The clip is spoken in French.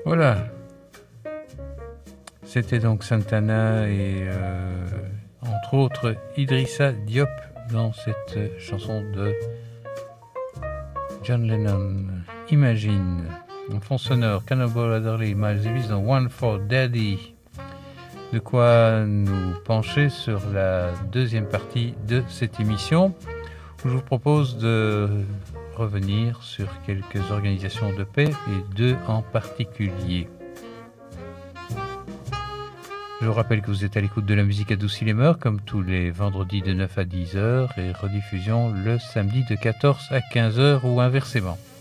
Voilà. C'était donc Santana et entre autres Idrissa Diop dans cette chanson de John Lennon. Imagine. En fond sonore, Cannonball Adderley, Miles Davis dans One for Daddy. De quoi nous pencher sur la deuxième partie de cette émission, où je vous propose de revenir sur quelques organisations de paix et deux en particulier. Je vous rappelle que vous êtes à l'écoute de la musique adoucie les mœurs, comme tous les vendredis de 9 à 10h et rediffusion le samedi de 14 à 15h ou inversement.